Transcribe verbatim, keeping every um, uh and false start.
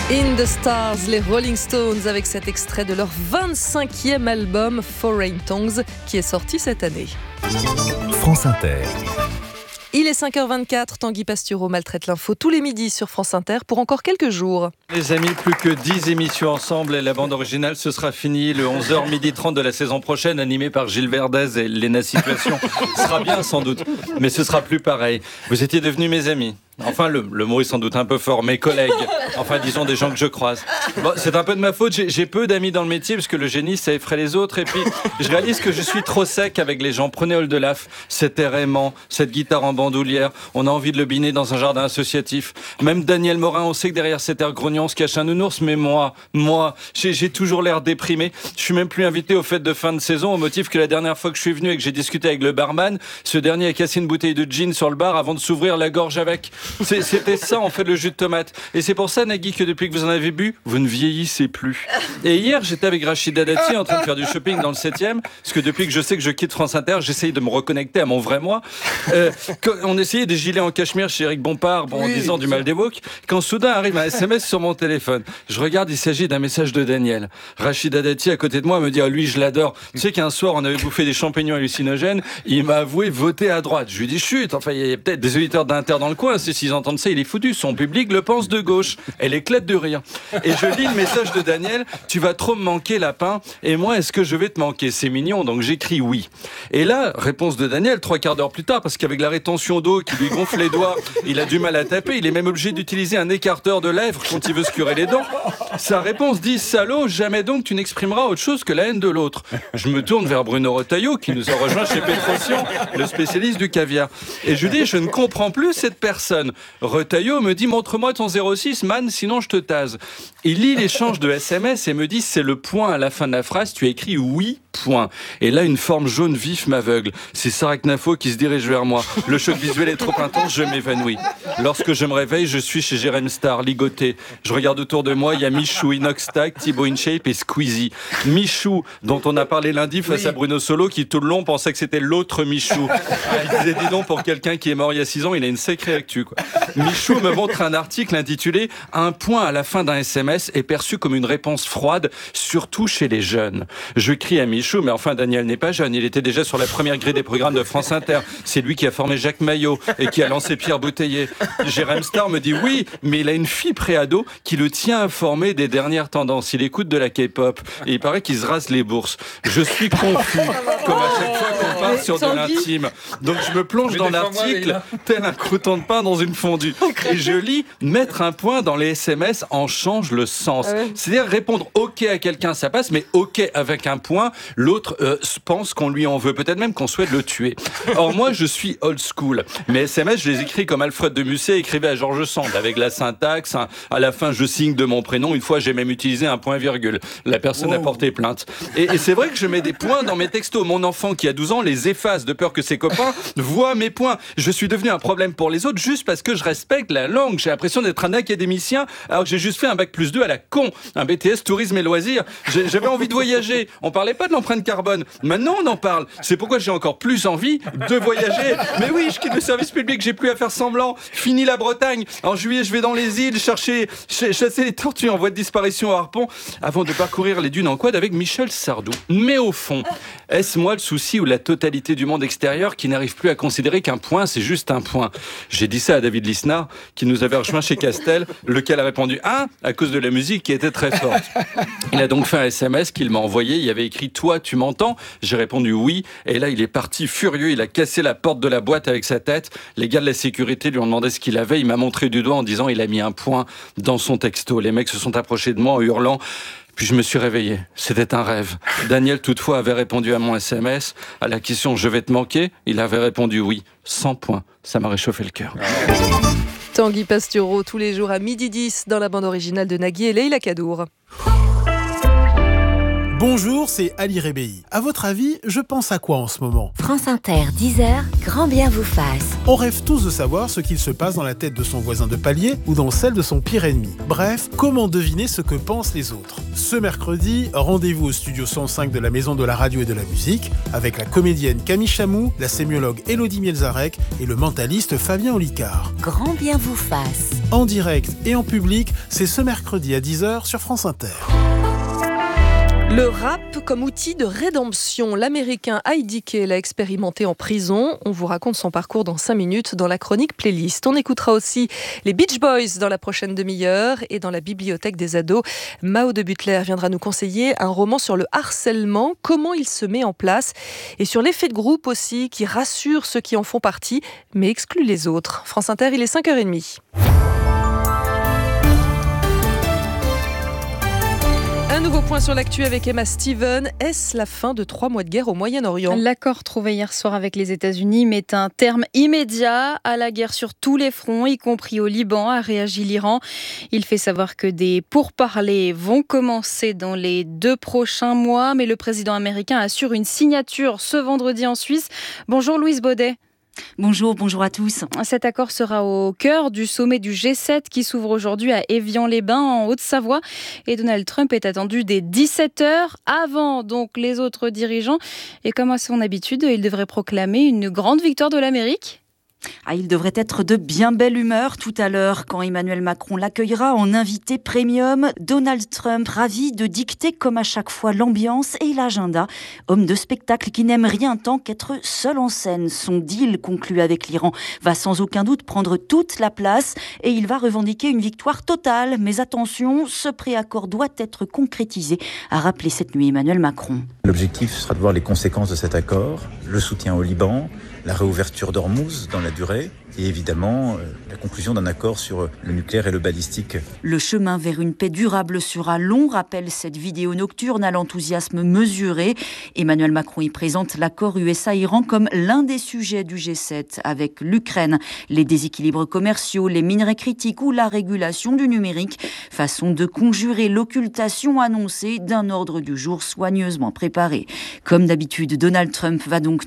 In the Stars, les Rolling Stones avec cet extrait de leur vingt-cinquième album Foreign Tongues qui est sorti cette année. France Inter. Il est cinq heures vingt-quatre, Tanguy Pastureau maltraite l'info tous les midis sur France Inter pour encore quelques jours. Les amis, plus que dix émissions ensemble et la bande originale, ce sera fini le onze heures midi trente de la saison prochaine, animé par Gilles Verdez et Léna Situation. Ce sera bien sans doute, mais ce sera plus pareil. Vous étiez devenus mes amis. Enfin, le, le mot est sans doute un peu fort, mes collègues. Enfin, disons des gens que je croise. Bon, c'est un peu de ma faute, j'ai, j'ai peu d'amis dans le métier, parce que le génie, ça effraie les autres. Et puis, je réalise que je suis trop sec avec les gens. Prenez Oldelaf, cet air aimant, cette guitare en bandoulière. On a envie de le biner dans un jardin associatif. Même Daniel Morin, on sait que derrière cet air grognon se cache un nounours. Mais moi, moi, j'ai, j'ai toujours l'air déprimé. Je suis même plus invité aux fêtes de fin de saison, au motif que la dernière fois que je suis venu et que j'ai discuté avec le barman, ce dernier a cassé une bouteille de gin sur le bar avant de s'ouvrir la gorge avec. C'est, c'était ça, en fait, le jus de tomate. Et c'est pour ça, Nagui, que depuis que vous en avez bu, vous ne vieillissez plus. Et hier, j'étais avec Rachida Dati en train de faire du shopping dans le septième, parce que depuis que je sais que je quitte France Inter, j'essaye de me reconnecter à mon vrai moi. Euh, on essayait des gilets en cachemire chez Eric Bompard, bon, oui, en disant du mal des woke, quand soudain arrive un S M S sur mon téléphone. Je regarde, il s'agit d'un message de Daniel. Rachida Dati, à côté de moi, me dit « Ah, lui, je l'adore. » Tu sais qu'un soir, on avait bouffé des champignons hallucinogènes, il m'a avoué voter à droite. Je lui dis « Chut, enfin, il y a peut-être des auditeurs d'Inter dans le coin, c'est s'ils entendent ça, il est foutu. Son public le pense de gauche. » Elle éclate de rire. Et je lis le message de Daniel. « Tu vas trop me manquer, lapin. Et moi, est-ce que je vais te manquer ?» C'est mignon, donc j'écris oui. Et là, réponse de Daniel, trois quarts d'heure plus tard, parce qu'avec la rétention d'eau qui lui gonfle les doigts, il a du mal à taper. Il est même obligé d'utiliser un écarteur de lèvres quand il veut se curer les dents. Sa réponse dit « Salaud, jamais donc tu n'exprimeras autre chose que la haine de l'autre. » Je me tourne vers Bruno Retailleau, qui nous a rejoint chez Pétrosian, le spécialiste du caviar. Et je lui dis « Je ne comprends plus cette personne. » Retailleau me dit « Montre-moi ton zéro six, man, sinon je te tase. » Il lit l'échange de S M S et me dit « C'est le point à la fin de la phrase, tu as écrit oui, point. » Et là, une forme jaune vif m'aveugle. C'est Sarah Knafo qui se dirige vers moi. Le choc visuel est trop intense, je m'évanouis. Lorsque je me réveille, je suis chez Jérém Star, ligoté. Je regarde autour de moi, il y a Michou, Inoxtag, Thibaut InShape et Squeezie. Michou, dont on a parlé lundi face oui. à Bruno Solo, qui tout le long pensait que c'était l'autre Michou. Il disait, dis donc, pour quelqu'un qui est mort il y a six ans, il a une sacrée actu, quoi. Michou me montre un article intitulé « Un point à la fin d'un S M S est perçu comme une réponse froide, surtout chez les jeunes. » Je crie à Michou, mais enfin Daniel n'est pas jeune, il était déjà sur la première grille des programmes de France Inter. C'est lui qui a formé Jacques Maillot et qui a lancé Pierre Bouteiller. Jérém Star me dit « Oui, mais il a une fille préado qui le tient informé des dernières tendances. Il écoute de la K-pop et il paraît qu'il se rase les bourses. » Je suis confus, comme à chaque fois qu'on part sur de l'intime. Donc je me plonge dans l'article, tel un crouton de pain dans une fondue. Et je lis « Mettre un point dans les S M S en change le sens. » C'est-à-dire répondre « OK » à quelqu'un, ça passe, mais « OK » avec un point, l'autre euh, pense qu'on lui en veut. Peut-être même qu'on souhaite le tuer. Or moi, je suis old school. Mes S M S, je les écris comme Alfred de Musset écrivait à Georges Sand, avec la syntaxe. Hein, à la fin, je signe de mon prénom. Une fois, j'ai même utilisé un point-virgule. La personne wow. a porté plainte. Et, et c'est vrai que je mets des points dans mes textos. Mon enfant, qui a douze ans, les efface de peur que ses copains voient mes points. Je suis devenu un problème pour les autres juste parce que je respecte la langue. J'ai l'impression d'être un académicien alors que j'ai juste fait un bac plus deux à la con. Un B T S tourisme et loisirs. J'ai, j'avais envie de voyager. On parlait pas de l'empreinte carbone. Maintenant, on en parle. C'est pourquoi j'ai encore plus envie de voyager. Mais oui, je quitte le service public. J'ai plus à faire semblant. Fini la Bretagne. En juillet, je vais dans les îles chercher, chasser les tortues en voie de disparition au harpon avant de parcourir les dunes en quad avec Michel Sardou. Mais au fond, est-ce moi le souci ou la totalité du monde extérieur qui n'arrive plus à considérer qu'un point, c'est juste un point? J'ai dit ça à David Lisnard, qui nous avait rejoint chez Castel, lequel a répondu « Ah !» à cause de la musique qui était très forte. Il a donc fait un S M S qu'il m'a envoyé. Il y avait écrit « Toi, tu m'entends ?» J'ai répondu « Oui ». Et là, il est parti furieux. Il a cassé la porte de la boîte avec sa tête. Les gars de la sécurité lui ont demandé ce qu'il avait. Il m'a montré du doigt en disant « Il a mis un point dans son texto ». Les mecs se sont approchés de moi en hurlant. Puis je me suis réveillé. C'était un rêve. Daniel, toutefois, avait répondu à mon S M S. À la question « Je vais te manquer ?» il avait répondu oui. cent points. Ça m'a réchauffé le cœur. Tanguy Pastureau, tous les jours à midi dix dans la bande originale de Nagui et Leïla Kadour. Bonjour, c'est Ali Rebéi. À votre avis, je pense à quoi en ce moment ? France Inter, dix heures, grand bien vous fasse. On rêve tous de savoir ce qu'il se passe dans la tête de son voisin de palier ou dans celle de son pire ennemi. Bref, comment deviner ce que pensent les autres ? Ce mercredi, rendez-vous au studio cent cinq de la Maison de la Radio et de la Musique avec la comédienne Camille Chamou, la sémiologue Élodie Mielzarek et le mentaliste Fabien Olicard. Grand bien vous fasse. En direct et en public, c'est ce mercredi à dix heures sur France Inter. Le rap comme outil de rédemption. L'américain I D K l'a expérimenté en prison. On vous raconte son parcours dans cinq minutes dans la chronique playlist. On écoutera aussi les Beach Boys dans la prochaine demi-heure. Et dans la bibliothèque des ados, Mao de Butler viendra nous conseiller un roman sur le harcèlement, comment il se met en place, et sur l'effet de groupe aussi, qui rassure ceux qui en font partie, mais exclut les autres. France Inter, il est cinq heures trente. Un nouveau point sur l'actu avec Emma Steven. Est-ce la fin de trois mois de guerre au Moyen-Orient ? L'accord trouvé hier soir avec les États-Unis met un terme immédiat à la guerre sur tous les fronts, y compris au Liban, a réagi l'Iran. Il fait savoir que des pourparlers vont commencer dans les deux prochains mois, mais le président américain assure une signature ce vendredi en Suisse. Bonjour Louise Baudet. Bonjour, bonjour à tous. Cet accord sera au cœur du sommet du G sept qui s'ouvre aujourd'hui à Évian-les-Bains en Haute-Savoie et Donald Trump est attendu dès dix-sept heures avant donc les autres dirigeants et comme à son habitude, il devrait proclamer une grande victoire de l'Amérique. Ah, il devrait être de bien belle humeur tout à l'heure quand Emmanuel Macron l'accueillera en invité premium. Donald Trump, ravi de dicter comme à chaque fois l'ambiance et l'agenda. Homme de spectacle qui n'aime rien tant qu'être seul en scène. Son deal conclu avec l'Iran va sans aucun doute prendre toute la place et il va revendiquer une victoire totale. Mais attention, ce préaccord doit être concrétisé, a rappelé cette nuit Emmanuel Macron. L'objectif sera de voir les conséquences de cet accord, le soutien au Liban, la réouverture d'Ormuz dans la durée et évidemment euh, la conclusion d'un accord sur le nucléaire et le balistique. Le chemin vers une paix durable sera long, rappelle cette vidéo nocturne à l'enthousiasme mesuré. Emmanuel Macron y présente l'accord U S A-Iran comme l'un des sujets du G sept avec l'Ukraine, les déséquilibres commerciaux, les minerais critiques ou la régulation du numérique. Façon de conjurer l'occultation annoncée d'un ordre du jour soigneusement préparé. Comme d'habitude, Donald Trump va donc